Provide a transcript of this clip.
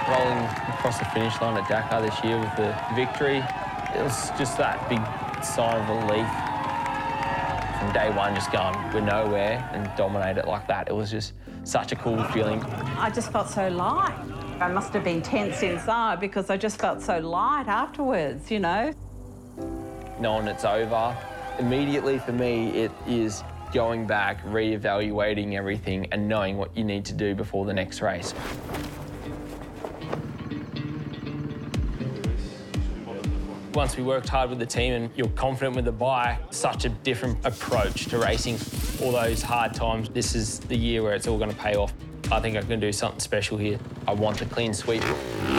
Rolling across the finish line at Dakar this year with the victory, it was just that big sigh of relief. From day one, just going, we're nowhere, and dominate it like that. It was just such a cool feeling. I just felt so light. I must have been tense inside because I just felt so light afterwards, you know. Knowing it's over, immediately for me, it is going back, re-evaluating everything and knowing what you need to do before the next race. Once we worked hard with the team and you're confident with the bike, such a different approach to racing. All those hard times, this is the year where it's all going to pay off. I think I can do something special here. I want a clean sweep.